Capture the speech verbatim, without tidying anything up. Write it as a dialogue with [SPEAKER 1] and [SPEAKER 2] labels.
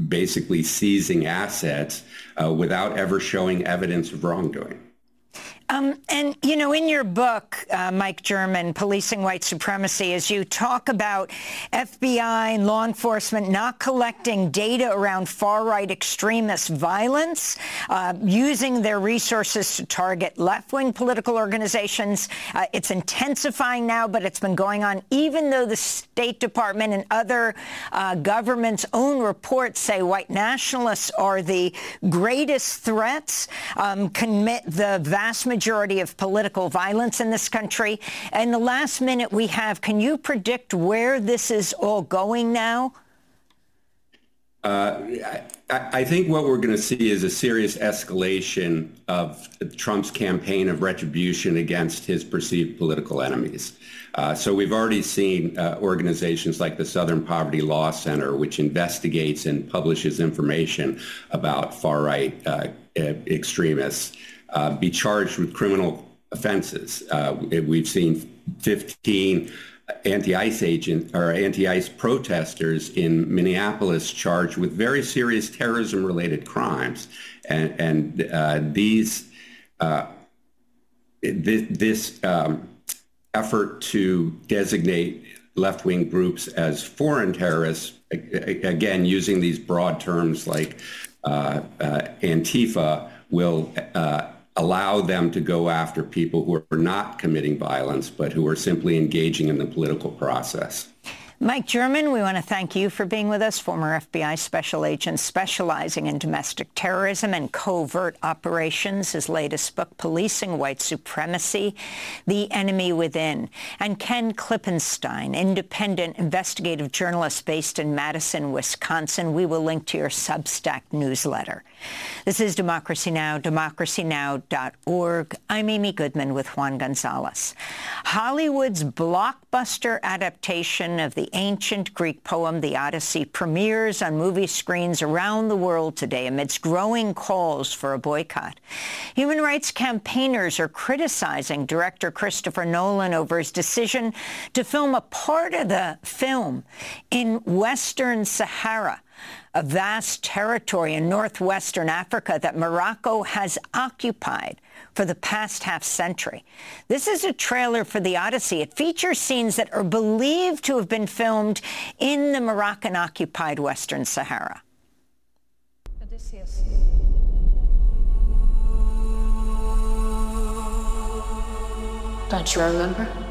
[SPEAKER 1] basically seizing assets uh, without ever showing evidence of wrongdoing.
[SPEAKER 2] Um, and, you know, in your book, uh, Mike German, Policing White Supremacy, as you talk about F B I and law enforcement not collecting data around far-right extremist violence, uh, using their resources to target left-wing political organizations. Uh, it's intensifying now, but it's been going on even though the State Department and other uh, governments' own reports say white nationalists are the greatest threats, um, commit the vast majority majority of political violence in this country. In the last minute we have, can you predict where this is all going now?
[SPEAKER 1] Uh, I, I think what we're going to see is a serious escalation of Trump's campaign of retribution against his perceived political enemies. Uh, so we've already seen uh, organizations like the Southern Poverty Law Center, which investigates and publishes information about far-right uh, extremists, Uh, be charged with criminal offenses. Uh, we've seen fifteen anti-ICE agent or anti-ICE protesters in Minneapolis charged with very serious terrorism-related crimes, and, and uh, these uh, this, this um, effort to designate left-wing groups as foreign terrorists, again using these broad terms like uh, uh, Antifa, will uh, allow them to go after people who are not committing violence, but who are simply engaging in the political process.
[SPEAKER 2] Mike German, we want to thank you for being with us, former F B I special agent specializing in domestic terrorism and covert operations. His latest book, Policing White Supremacy, The Enemy Within. And Ken Klippenstein, independent investigative journalist based in Madison, Wisconsin. We will link to your Substack newsletter. This is Democracy Now!, democracy now dot org. I'm Amy Goodman with Juan Gonzalez. Hollywood's blockbuster adaptation of the ancient Greek poem, The Odyssey, premieres on movie screens around the world today amidst growing calls for a boycott. Human rights campaigners are criticizing director Christopher Nolan over his decision to film a part of the film in Western Sahara, a vast territory in northwestern Africa that Morocco has occupied for the past half century. This is a trailer for The Odyssey. It features scenes that are believed to have been filmed in the Moroccan-occupied Western Sahara.
[SPEAKER 3] Odysseus. Don't you remember?